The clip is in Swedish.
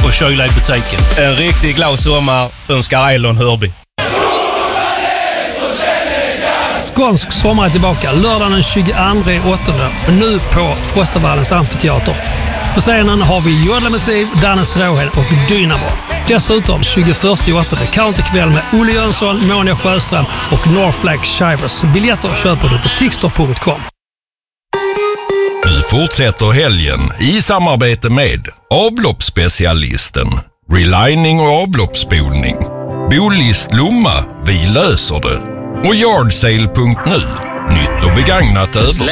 och kyla i butiken. En riktigt glad sommar önskar Elon Hörby. Skånsk sommar är tillbaka lördagen den 22/8 och nu på Frostavallens amfiteater. På scenen har vi Jodla Massiv, Danne Stråhed och Dynamo. Dessutom 21/8 counterkväll med Olle Jönsson, Monia Sjöström och Northflag Shivers. Biljetter köper du på tixter.com. Nu fortsätter helgen i samarbete med avloppsspecialisten, relining och avloppsspolning, Bolist Lomma, vi löser det, och Yardsale.nu, nytt och begagnat över